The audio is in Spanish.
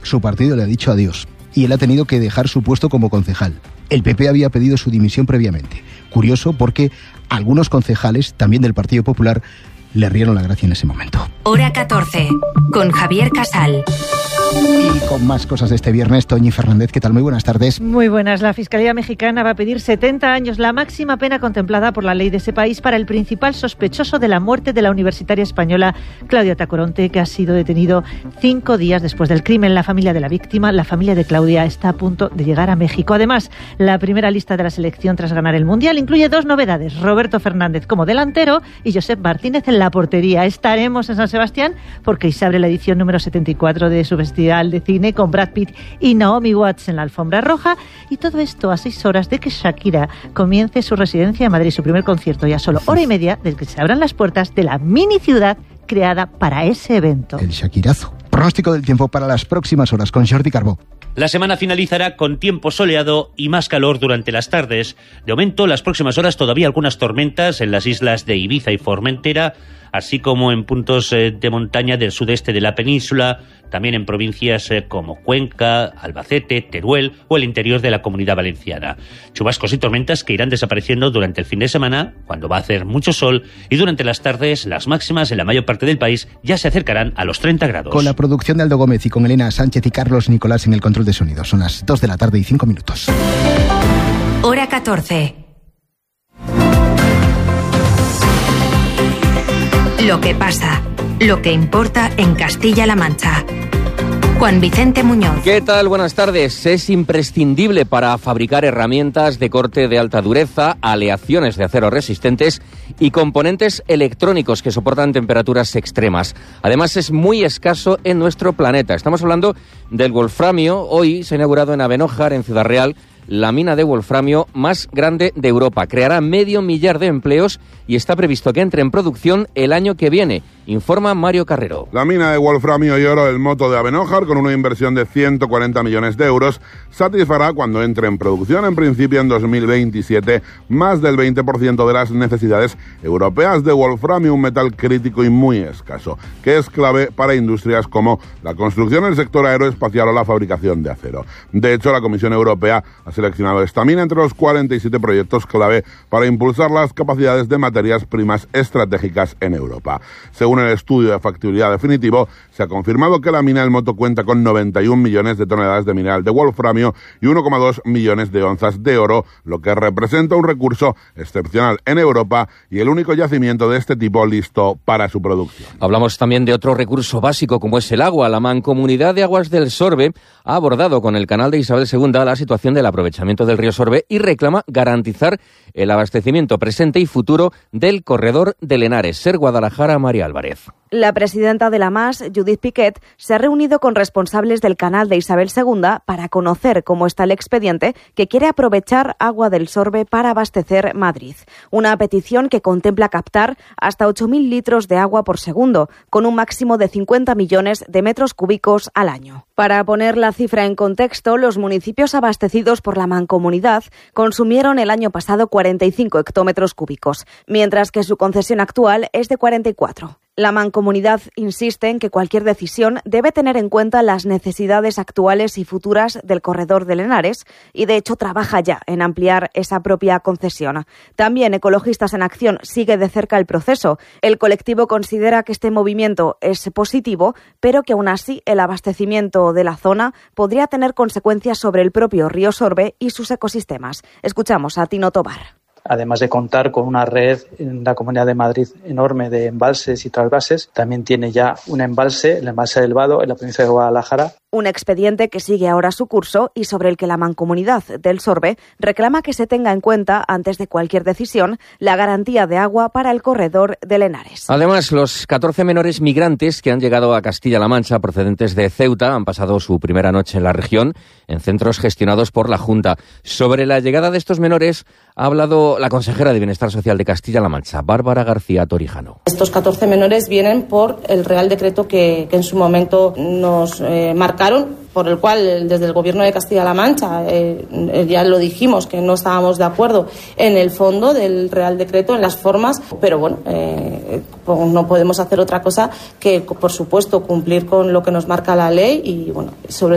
su partido le ha dicho adiós y él ha tenido que dejar su puesto como concejal. El PP había pedido su dimisión previamente. Curioso porque algunos concejales, también del Partido Popular, le rieron la gracia en ese momento. Hora 14, con Javier Casal. Y con más cosas de este viernes, Toñi Fernández, ¿qué tal? Muy buenas tardes. Muy buenas. La Fiscalía Mexicana va a pedir 70 años, la máxima pena contemplada por la ley de ese país, para el principal sospechoso de la muerte de la universitaria española Claudia Tacoronte, que ha sido detenido 5 días después del crimen. La familia de la víctima, la familia de Claudia, está a punto de llegar a México. Además, la primera lista de la selección tras ganar el Mundial incluye 2 novedades: Roberto Fernández como delantero y Josep Martínez en la portería. Estaremos en San Sebastián porque se abre la edición número 74 de su Festival de Cine, con Brad Pitt y Naomi Watts en la alfombra roja, y todo esto a 6 horas de que Shakira comience su residencia en Madrid, su primer concierto, y a solo hora y media desde que se abran las puertas de la mini ciudad creada para ese evento. El Shakirazo. Pronóstico del tiempo para las próximas horas con Jordi Carbó. La semana finalizará con tiempo soleado y más calor durante las tardes. De momento, las próximas horas todavía algunas tormentas en las islas de Ibiza y Formentera, así como en puntos de montaña del sudeste de la península, también en provincias como Cuenca, Albacete, Teruel o el interior de la Comunidad Valenciana. Chubascos y tormentas que irán desapareciendo durante el fin de semana, cuando va a hacer mucho sol, y durante las tardes las máximas en la mayor parte del país ya se acercarán a los 30 grados. Con la producción de Aldo Gómez y con Elena Sánchez y Carlos Nicolás en el control de sonido. Son las 2 de la tarde y 5 minutos. Hora 14. Lo que pasa, lo que importa en Castilla-La Mancha. Juan Vicente Muñoz. ¿Qué tal? Buenas tardes. Es imprescindible para fabricar herramientas de corte de alta dureza, aleaciones de acero resistentes y componentes electrónicos que soportan temperaturas extremas. Además, es muy escaso en nuestro planeta. Estamos hablando del wolframio. Hoy se ha inaugurado en Abenójar, en Ciudad Real, la mina de wolframio más grande de Europa. Creará 500.000 de empleos y está previsto que entre en producción el año que viene, informa Mario Carrero. La mina de wolframio y oro del Moto de Abenójar, con una inversión de 140 millones de euros, satisfará cuando entre en producción, en principio en 2027, más del 20% de las necesidades europeas de wolframio, un metal crítico y muy escaso, que es clave para industrias como la construcción, el sector aeroespacial o la fabricación de acero. De hecho, la Comisión Europea ha seleccionado esta mina entre los 47 proyectos clave para impulsar las capacidades de materias primas estratégicas en Europa. Según el estudio de factibilidad definitivo, se ha confirmado que la mina del Moto cuenta con 91 millones de toneladas de mineral de wolframio y 1,2 millones de onzas de oro, lo que representa un recurso excepcional en Europa y el único yacimiento de este tipo listo para su producción. Hablamos también de otro recurso básico como es el agua. La Mancomunidad de Aguas del Sorbe ha abordado con el canal de Isabel II la situación del aprovechamiento del río Sorbe y reclama garantizar el abastecimiento presente y futuro del corredor de Henares. Ser Guadalajara, María Álvarez. La presidenta de la MAS, Judith Piquet, se ha reunido con responsables del canal de Isabel II para conocer cómo está el expediente que quiere aprovechar agua del Sorbe para abastecer Madrid. Una petición que contempla captar hasta 8.000 litros de agua por segundo, con un máximo de 50 millones de metros cúbicos al año. Para poner la cifra en contexto, los municipios abastecidos por la Mancomunidad consumieron el año pasado 45 hectómetros cúbicos, mientras que su concesión actual es de 44. La Mancomunidad insiste en que cualquier decisión debe tener en cuenta las necesidades actuales y futuras del corredor de Henares y, de hecho, trabaja ya en ampliar esa propia concesión. También Ecologistas en Acción sigue de cerca el proceso. El colectivo considera que este movimiento es positivo, pero que aún así el abastecimiento de la zona podría tener consecuencias sobre el propio río Sorbe y sus ecosistemas. Escuchamos a Tino Tobar. Además de contar con una red en la Comunidad de Madrid enorme de embalses y trasvases, también tiene ya un embalse, el embalse del Vado, en la provincia de Guadalajara. Un expediente que sigue ahora su curso y sobre el que la Mancomunidad del Sorbe reclama que se tenga en cuenta, antes de cualquier decisión, la garantía de agua para el corredor de Henares. Además, los 14 menores migrantes que han llegado a Castilla-La Mancha procedentes de Ceuta han pasado su primera noche en la región, en centros gestionados por la Junta. Sobre la llegada de estos menores ha hablado la consejera de Bienestar Social de Castilla-La Mancha, Bárbara García Torijano. Estos 14 menores vienen por el Real Decreto que en su momento nos marcaron, por el cual desde el Gobierno de Castilla-La Mancha ya lo dijimos que no estábamos de acuerdo en el fondo del Real Decreto, en las formas, pero bueno, no podemos hacer otra cosa que, por supuesto, cumplir con lo que nos marca la ley y, bueno, sobre